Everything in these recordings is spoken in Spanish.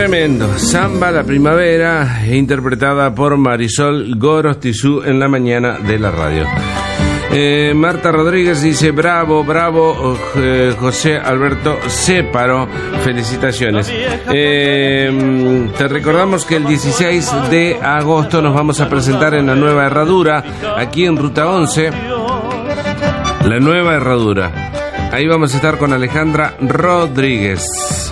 Tremendo. Samba la primavera, interpretada por Marisol Gorostizú en la mañana de la radio. Marta Rodríguez dice: bravo, bravo, José Alberto Séparo, felicitaciones. Te recordamos que el 16 de agosto nos vamos a presentar en la Nueva Herradura, aquí en Ruta 11. La Nueva Herradura. Ahí vamos a estar con Alejandra Rodríguez.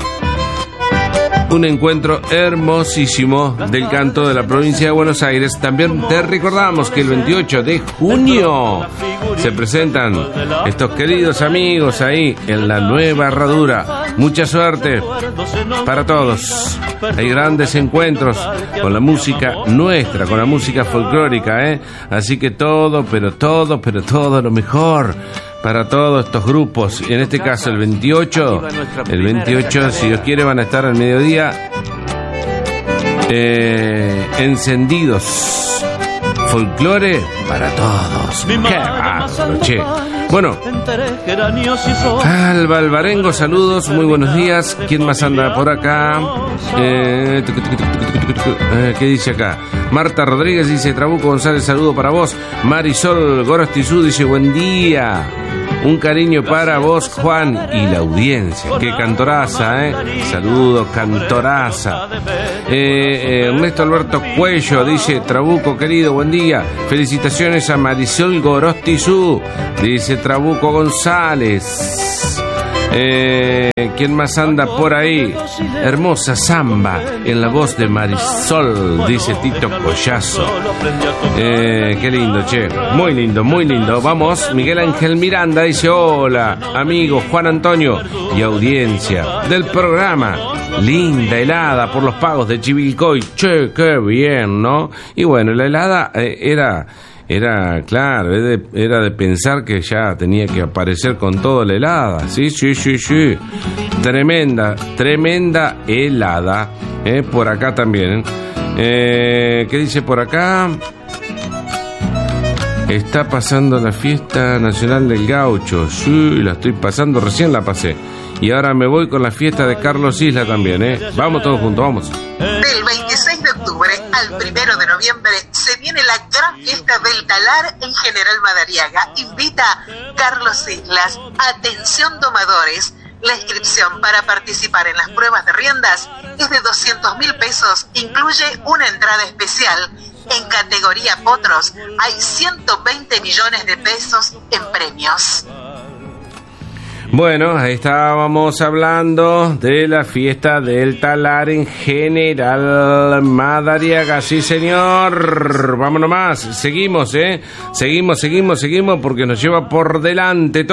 Un encuentro hermosísimo del canto de la provincia de Buenos Aires. También te recordamos que el 28 de junio se presentan estos queridos amigos ahí en la Nueva Herradura. Mucha suerte para todos. Hay grandes encuentros con la música nuestra, con la música folclórica, Así que todo lo mejor para todos estos grupos. Y en este caso el 28, si Dios quiere, van a estar al mediodía encendidos. Folclore para todos. ¡Qué bárbaro, che! Bueno, Alba Alvarengo, saludos, muy buenos días. ¿Quién más anda por acá? ¿Qué dice acá? Marta Rodríguez dice: Trabuco González, saludo para vos. Marisol Gorostizú dice: buen día. Un cariño para vos, Juan, y la audiencia. Qué cantoraza, Saludos, cantoraza. Ernesto Alberto Cuello dice: Trabuco querido, buen día. Felicitaciones a Marisol Gorostizú, dice Trabuco González. ¿Quién más anda por ahí? Hermosa samba en la voz de Marisol, dice Tito Collazo. Qué lindo, che. Muy lindo, muy lindo. Vamos, Miguel Ángel Miranda dice: hola, amigo Juan Antonio y audiencia del programa. Linda helada por los pagos de Chivilcoy. Che, qué bien, ¿no? Y bueno, la helada era claro, era de pensar que ya tenía que aparecer con todo la helada. Sí. Tremenda helada. Por acá también. ¿Qué dice por acá? Está pasando la fiesta nacional del gaucho. Sí, la estoy pasando, recién la pasé. Y ahora me voy con la fiesta de Carlos Isla también, Vamos todos juntos, vamos. Del 26 de octubre al 1 de noviembre se viene la gran fiesta del talar en General Madariaga. Invita Carlos Islas. Atención domadores. La inscripción para participar en las pruebas de riendas es de 200.000 pesos. Incluye una entrada especial. En categoría potros hay 120 millones de pesos en premios. Bueno, ahí estábamos hablando de la fiesta del talar en General Madariaga. Sí, señor. Vámonos más. Seguimos, Seguimos, porque nos lleva por delante